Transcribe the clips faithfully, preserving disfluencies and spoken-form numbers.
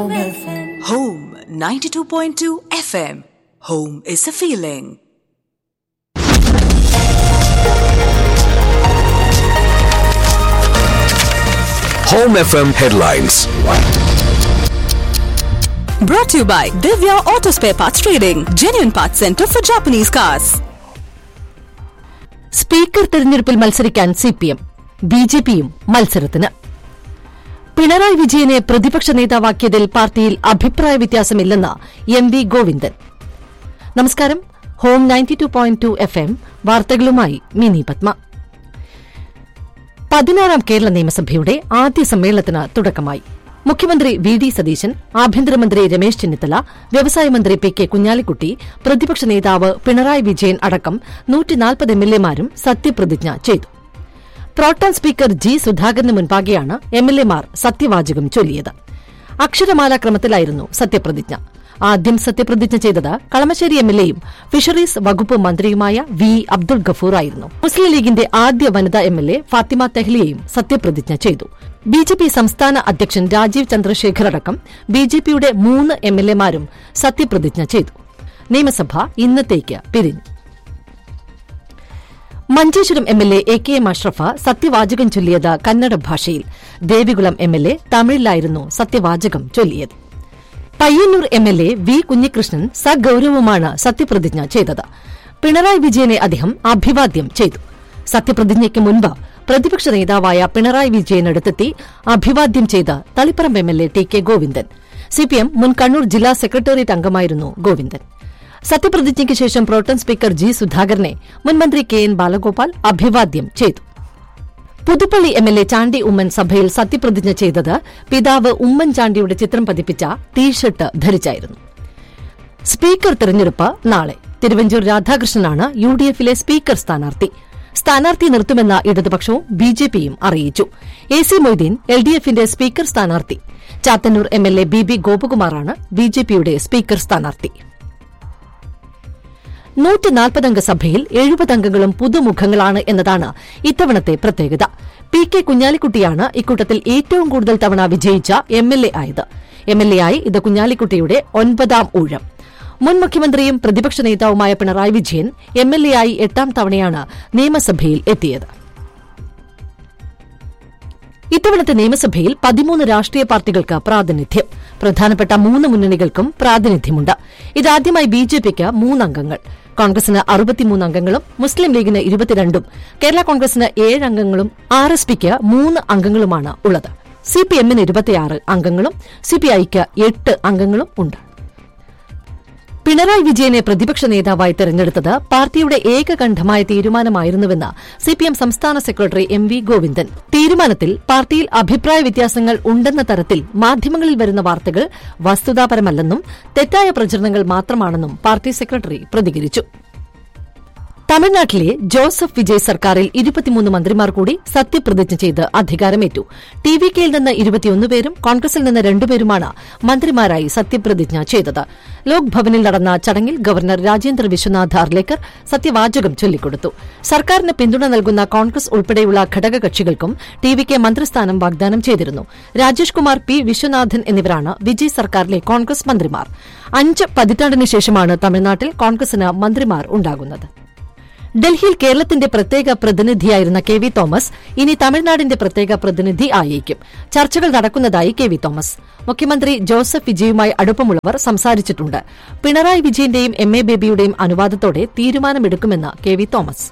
Home ninety-two point two F M. Home is a feeling. Home F M headlines. Brought to you by Divya Auto Spare Parts Trading, genuine parts center for Japanese cars. Speaker തെരഞ്ഞെടുപ്പിൽ മത്സരിക്കാൻ C P M, B J പിയും മത്സരത്തിന്. പിണറായി വിജയനെ പ്രതിപക്ഷ നേതാവാക്കിയതിൽ പാർട്ടിയിൽ അഭിപ്രായ വ്യത്യാസമില്ലെന്ന് M V Govindan. നമസ്കാരം. Home ninety two point two F M വാർത്തകളുമായി മിനി പത്മ. പതിനാറാം കേരള നിയമസഭയുടെ ആദ്യ സമ്മേളനത്തിന് തുടക്കമായി. മുഖ്യമന്ത്രി വി ഡി സതീശൻ, ആഭ്യന്തരമന്ത്രി രമേശ് ചെന്നിത്തല, വ്യവസായ മന്ത്രി പി കെ കുഞ്ഞാലിക്കുട്ടി, പ്രതിപക്ഷ നേതാവ് പിണറായി വിജയൻ അടക്കം നൂറ്റിനാൽപ്പത് എം എൽ എമാരും സത്യപ്രതിജ്ഞ ചെയ്തു. പ്രോട്ടം സ്പീക്കർ ജി സുധാകരന് മുൻപാകെയാണ് എം എൽ എമാർ സത്യവാചകം ചൊല്ലിയത്. അക്ഷരമാലാ ക്രമത്തിലായിരുന്നു സത്യപ്രതിജ്ഞ. ആദ്യം സത്യപ്രതിജ്ഞ ചെയ്തത് കളമശ്ശേരി എം എൽ എയും ഫിഷറീസ് വകുപ്പ് മന്ത്രിയുമായ വി അബ്ദുൾ ഗഫൂർ ആയിരുന്നു. മുസ്ലിം ലീഗിന്റെ ആദ്യ വനിതാ എം എൽ എ ഫാത്തിമ തെഹ്ലിയയും സത്യപ്രതിജ്ഞ ചെയ്തു. ബി ജെ പി സംസ്ഥാന അധ്യക്ഷൻ രാജീവ് ചന്ദ്രശേഖർ അടക്കം ബി ജെ പിയുടെ മൂന്ന് എം എൽ എമാരും സത്യപ്രതിജ്ഞ ചെയ്തു. നിയമസഭ ഇന്നത്തേക്ക് പിരിഞ്ഞു. Manjeshwaram M L A A K M Ashraf സത്യവാചകം ചൊല്ലിയത് കന്നഡ ഭാഷയിൽ. ദേവികുളം എം എൽ എ തമിഴിലായിരുന്നു സത്യവാചകം ചൊല്ലിയത്. Payyanur M L A V Kunhikrishnan സഗൌരവമാണ് സത്യപ്രതിജ്ഞ ചെയ്തത്. പിണറായി വിജയനെ അദ്ദേഹം അഭിവാദ്യം ചെയ്തു. സത്യപ്രതിജ്ഞയ്ക്ക് മുൻപ് പ്രതിപക്ഷ നേതാവായ പിണറായി വിജയനടുത്തെത്തി അഭിവാദ്യം ചെയ്ത Taliparamba M L A T K Govindan. CPM മുൻ കണ്ണൂർ ജില്ലാ സെക്രട്ടേറിയറ്റ് അംഗമായിരുന്നു ഗോവിന്ദൻ. സത്യപ്രതിജ്ഞയ്ക്ക് ശേഷം പ്രോട്ടം സ്പീക്കർ ജി സുധാകരനെ മുൻമന്ത്രി കെ എൻ ബാലഗോപാൽ അഭിവാദ്യം ചെയ്തു. Puthuppally M L A Chandy Oommen സഭയിൽ സത്യപ്രതിജ്ഞ ചെയ്തത് പിതാവ് ഉമ്മൻചാണ്ടിയുടെ ചിത്രം പതിപ്പിച്ച ടീഷർട്ട് ധരിച്ചായിരുന്നു. സ്പീക്കർ തെരഞ്ഞെടുപ്പ് നാളെ. തിരുവഞ്ചൂർ രാധാകൃഷ്ണനാണ് യു ഡി എഫിലെ സ്പീക്കർ സ്ഥാനാർത്ഥി. സ്ഥാനാർത്ഥി നിർത്തുമെന്ന ഇടതുപക്ഷവും ബി ജെ പിയും അറിയിച്ചു. A C Moideen L D എഫിന്റെ സ്പീക്കർ സ്ഥാനാർത്ഥി. Chathannoor M L A B B ഗോപകുമാറാണ് B J പിയുടെ സ്പീക്കർ സ്ഥാനാർത്ഥി. നൂറ്റിനാൽപ്പതംഗ സഭയിൽ എഴുപത് അംഗങ്ങളും പുതുമുഖങ്ങളാണ് എന്നതാണ് ഇത്തവണത്തെ പ്രത്യേകത. പി കെ കുഞ്ഞാലിക്കുട്ടിയാണ് ഇക്കൂട്ടത്തിൽ ഏറ്റവും കൂടുതൽ തവണ വിജയിച്ച എം എൽ എ ആയത്. എം എൽ എ ആയി ഇത് കുഞ്ഞാലിക്കുട്ടിയുടെ ഒൻപതാം ഊഴം. മുൻ മുഖ്യമന്ത്രിയും പ്രതിപക്ഷ നേതാവുമായ Pinarayi Vijayan M L A ആയി എട്ടാം തവണയാണ് നിയമസഭയിൽ എത്തിയത്. ഇത്തവണത്തെ നിയമസഭയിൽ പതിമൂന്ന് രാഷ്ട്രീയ പാർട്ടികൾക്ക് പ്രാതിനിധ്യം. പ്രധാനപ്പെട്ട മൂന്ന് മുന്നണികൾക്കും പ്രാതിനിധ്യമുണ്ട്. ഇതാദ്യമായി ബി ജെ പിക്ക് മൂന്നംഗങ്ങൾ, കോൺഗ്രസിന് അറുപത്തിമൂന്ന് അംഗങ്ങളും മുസ്ലിം ലീഗിന് ഇരുപത്തിരണ്ടും കേരള കോൺഗ്രസിന് ഏഴ് അംഗങ്ങളും ആർ എസ് പിക്ക് മൂന്ന് അംഗങ്ങളുമാണ് ഉള്ളത്. സിപിഎമ്മിന് ഇരുപത്തിയാറ് അംഗങ്ങളും സിപിഐക്ക് എട്ട് അംഗങ്ങളും ഉണ്ട്. പിണറായി വിജയനെ പ്രതിപക്ഷ നേതാവായി തെരഞ്ഞെടുത്തത് പാർട്ടിയുടെ ഏകകണ്ഠമായ തീരുമാനമായിരുന്നുവെന്ന് സിപിഎം സംസ്ഥാന സെക്രട്ടറി എം വി ഗോവിന്ദൻ. തീരുമാനത്തിൽ പാർട്ടിയിൽ അഭിപ്രായ വ്യത്യാസങ്ങൾ ഉണ്ടെന്ന തരത്തിൽ മാധ്യമങ്ങളിൽ വരുന്ന വാർത്തകൾ വസ്തുതാപരമല്ലെന്നും തെറ്റായ പ്രചരണങ്ങൾ മാത്രമാണെന്നും പാർട്ടി സെക്രട്ടറി പ്രതികരിച്ചു. തമിഴ്നാട്ടിലെ ജോസഫ് വിജയ് സർക്കാരിൽ ഇരുപത്തിമൂന്ന് മന്ത്രിമാർ കൂടി സത്യപ്രതിജ്ഞ ചെയ്ത് അധികാരമേറ്റു. ടി വി കെയിൽ നിന്ന് ഇരുപത്തിയൊന്ന് പേരും കോൺഗ്രസിൽ നിന്ന് രണ്ടുപേരുമാണ് മന്ത്രിമാരായി സത്യപ്രതിജ്ഞ ചെയ്തത്. ലോക് ഭവനിൽ നടന്ന ചടങ്ങിൽ ഗവർണർ രാജേന്ദ്ര വിശ്വനാഥ് അർലേക്കർ സത്യവാചകം ചൊല്ലിക്കൊടുത്തു. സർക്കാരിന് പിന്തുണ നൽകുന്ന കോൺഗ്രസ് ഉൾപ്പെടെയുള്ള ഘടകകക്ഷികൾക്കും ടി വി കെ മന്ത്രിസ്ഥാനം വാഗ്ദാനം ചെയ്തിരുന്നു. രാജേഷ് കുമാർ, പി വിശ്വനാഥൻ എന്നിവരാണ് വിജയ് സർക്കാരിലെ കോൺഗ്രസ് മന്ത്രിമാർ. അഞ്ച് പതിറ്റാണ്ടിന് ശേഷമാണ് തമിഴ്നാട്ടിൽ കോൺഗ്രസിന് മന്ത്രിമാർ ഉണ്ടാകുന്നത്. ഡൽഹിയിൽ കേരളത്തിന്റെ പ്രത്യേക പ്രതിനിധിയായിരുന്ന കെ വി തോമസ് ഇനി തമിഴ്നാടിന്റെ പ്രത്യേക പ്രതിനിധി ആയേക്കും. ചർച്ചകൾ നടക്കുന്നതായി കെ വി തോമസ്. മുഖ്യമന്ത്രി ജോസഫ് വിജയുമായി അടുപ്പമുള്ളവർ സംസാരിച്ചിട്ടുണ്ട്. പിണറായി വിജയന്റെയും എം എ ബേബിയുടെയും അനുവാദത്തോടെ തീരുമാനമെടുക്കുമെന്ന് K V Thomas.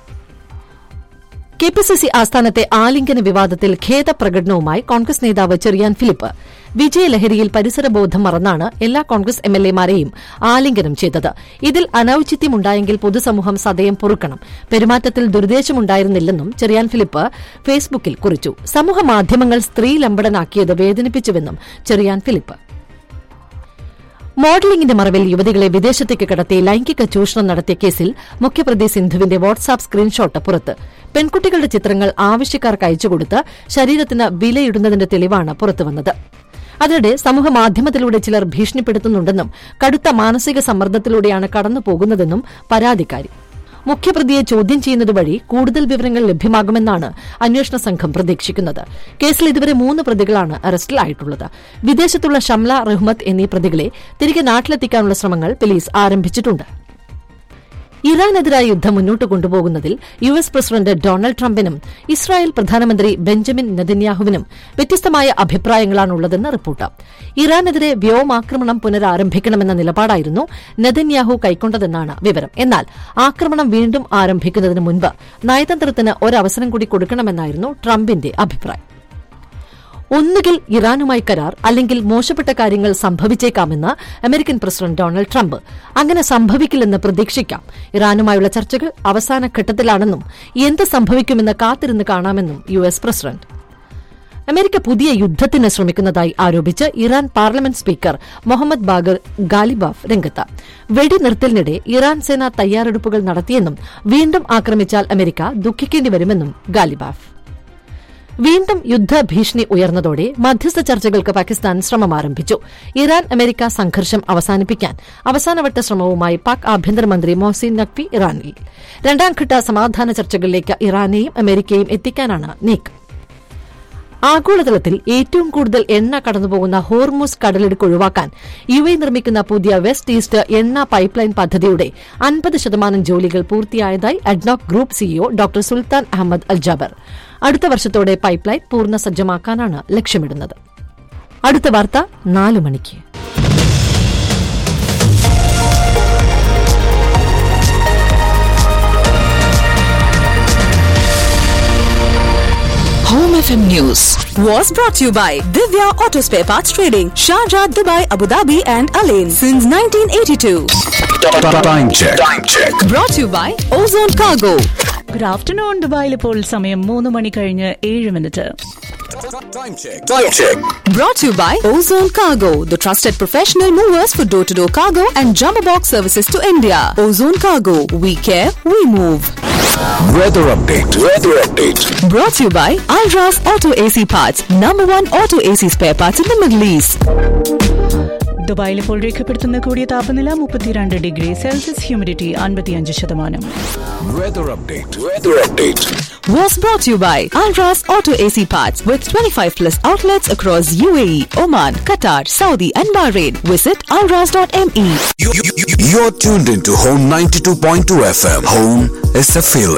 K P C C ആസ്ഥാനത്തെ ആലിംഗന വിവാദത്തിൽ ഖേദപ്രകടനവുമായി കോൺഗ്രസ് നേതാവ് ചെറിയാൻ ഫിലിപ്പ്. വിജയലഹരിയിൽ പരിസരബോധം മറന്നാണ് എല്ലാ കോൺഗ്രസ് എം എൽ എമാരെയും ആലിംഗനം ചെയ്തത്. ഇതിൽ അനൌചിത്യമുണ്ടായെങ്കിൽ പൊതുസമൂഹം സദയം പൊറുക്കണം. പെരുമാറ്റത്തിൽ ദുരുദ്ദേശമുണ്ടായിരുന്നില്ലെന്നും ചെറിയാൻ ഫിലിപ്പ് ഫേസ്ബുക്കിൽ കുറിച്ചു. സമൂഹമാധ്യമങ്ങൾ സ്ത്രീലമ്പടനാക്കിയത് വേദനിപ്പിച്ചുവെന്നും ചെറിയാൻ ഫിലിപ്പ്. മോഡലിംഗിന്റെ മറവിൽ യുവതികളെ വിദേശത്തേക്ക് കടത്തി ലൈംഗിക ചൂഷണം നടത്തിയ കേസിൽ മുഖ്യപ്രതി സിന്ധുവിന്റെ വാട്സാപ്പ് സ്ക്രീൻഷോട്ട് പുറത്ത്. പെൺകുട്ടികളുടെ ചിത്രങ്ങൾ ആവശ്യക്കാർക്ക് അയച്ചുകൊടുത്ത് ശരീരത്തിന് വിലയിടുന്നതിന്റെ തെളിവാണ് പുറത്തുവന്നത്. അതിനിടെ സമൂഹമാധ്യമത്തിലൂടെ ചിലർ ഭീഷണിപ്പെടുത്തുന്നുണ്ടെന്നും കടുത്ത മാനസിക സമ്മർദ്ദത്തിലൂടെയാണ് കടന്നുപോകുന്നതെന്നും പരാതിക്കാരി. മുഖ്യപ്രതിയെ ചോദ്യം ചെയ്യുന്നത് വഴി കൂടുതൽ വിവരങ്ങൾ ലഭ്യമാകുമെന്നാണ് അന്വേഷണ സംഘം പ്രതീക്ഷിക്കുന്നത്. കേസിൽ ഇതുവരെ മൂന്ന് പ്രതികളാണ് അറസ്റ്റിലായിട്ടുള്ളത്. വിദേശത്തുള്ള ഷംല റഹ്മത്ത് എന്നീ പ്രതികളെ തിരികെ നാട്ടിലെത്തിക്കാനുള്ള ശ്രമങ്ങൾ പോലീസ് ആരംഭിച്ചിട്ടുണ്ട്. ഇറാനെതിരായ യുദ്ധം മുന്നോട്ട് കൊണ്ടുപോകുന്നതിൽ U S president Donald ട്രംപിനും Israel പ്രധാനമന്ത്രി ബെഞ്ചമിൻ നെതന്യാഹുവിനും വ്യത്യസ്തമായ അഭിപ്രായങ്ങളാണുള്ളതെന്ന് റിപ്പോർട്ട്. ഇറാനെതിരെ വ്യോമാക്രമണം പുനരാരംഭിക്കണമെന്ന നിലപാടായിരുന്നു നെതന്യാഹു കൈക്കൊണ്ടതെന്നാണ് വിവരം. എന്നാൽ ആക്രമണം വീണ്ടും ആരംഭിക്കുന്നതിന് മുൻപ് നയതന്ത്രത്തിന് ഒരവസരം കൂടി കൊടുക്കണമെന്നായിരുന്നു ട്രംപിന്റെ അഭിപ്രായം. ഒന്നുകിൽ ഇറാനുമായി കരാർ, അല്ലെങ്കിൽ മോശപ്പെട്ട കാര്യങ്ങൾ സംഭവിച്ചേക്കാമെന്ന് അമേരിക്കൻ പ്രസിഡന്റ് ഡൊണാൾഡ് ട്രംപ്. അങ്ങനെ സംഭവിക്കില്ലെന്ന് പ്രതീക്ഷിക്കാം. ഇറാനുമായുള്ള ചർച്ചകൾ അവസാന ഘട്ടത്തിലാണെന്നും എന്ത് സംഭവിക്കുമെന്ന് കാത്തിരുന്ന് കാണാമെന്നും യു എസ് പ്രസിഡന്റ്. അമേരിക്ക പുതിയ യുദ്ധത്തിന് ശ്രമിക്കുന്നതായി ആരോപിച്ച് Iran parliament speaker Mohammad Bagher Ghalibaf രംഗത്ത്. വെടിനിർത്തലിനിടെ ഇറാൻ സേന തയ്യാറെടുപ്പുകൾ നടത്തിയെന്നും വീണ്ടും ആക്രമിച്ചാൽ അമേരിക്ക ദുഃഖിക്കേണ്ടി വരുമെന്നും ഗാലിബാഫ്. വീണ്ടും യുദ്ധഭീഷണി ഉയർന്നതോടെ മധ്യസ്ഥ ചർച്ചകൾക്ക് പാകിസ്ഥാൻ ശ്രമം ആരംഭിച്ചു. ഇറാൻ അമേരിക്ക സംഘർഷം അവസാനിപ്പിക്കാൻ അവസാനവട്ട ശ്രമവുമായി പാക് ആഭ്യന്തരമന്ത്രി മൊഹ്സിൻ നഖ്വി ഇറാനിൽ. രണ്ടാംഘട്ട സമാധാന ചർച്ചകളിലേക്ക് ഇറാനെയും അമേരിക്കയും എത്തിക്കാനാണ് നീക്കം. ആഗോളതലത്തിൽ ഏറ്റവും കൂടുതൽ എണ്ണ കടന്നുപോകുന്ന ഹോർമുസ് കടലിടുക്ക് ഒഴിവാക്കാൻ യു എ നിർമ്മിക്കുന്ന പുതിയ വെസ്റ്റ് ഈസ്റ്റ് എണ്ണ പൈപ്പ്ലൈൻ പദ്ധതിയുടെ അൻപത് ശതമാനം ജോലികൾ പൂർത്തിയായതായി അഡ്നോക് ഗ്രൂപ്പ് സിഇഒ ഡോക്ടർ സുൽത്താൻ അഹമ്മദ് അൽ ജാബർ. അടുത്ത വർഷത്തോടെ പൈപ്പ്ലൈൻ പൂർണ്ണ സജ്ജമാക്കാനാണ് ലക്ഷ്യമിടുന്നത്. അടുത്ത വാർത്ത നാലു മണിക്ക്. Home F M News was brought to you by Divya Auto Spare Parts Trading, Sharjah, Dubai, Abu Dhabi and Alain since nineteen eighty-two. Time check. Time check. Brought to you by Ozone Cargo. Good afternoon. ദുബായിൽ ഇപ്പോൾ സമയം മൂന്ന് മണി കഴിഞ്ഞ് ഏഴ് minute. Time check. Time check. Brought to you by Ozone Cargo, the trusted professional movers for door-to-door cargo and jumbo box services to India. Ozone Cargo, we care, we move. Weather update. Weather update. Brought to you by Alras Auto A C Parts, number one auto A C spare parts in the Middle East. ദുബായിൽ ഇപ്പോൾ രേഖപ്പെടുത്തുന്ന കൂടിയ താപനില മുപ്പത്തിരണ്ട് degree Celsius, humidity അൻപത്തിയഞ്ച് ശതമാനം. Weather update. Weather update. Was brought to you by Alras Auto A C Parts with twenty-five plus outlets across U A E, Oman, Qatar, Saudi and Bahrain. Visit alras dot m e. You, you, you, you're tuned into Home ninety-two point two F M. Home is a feeling.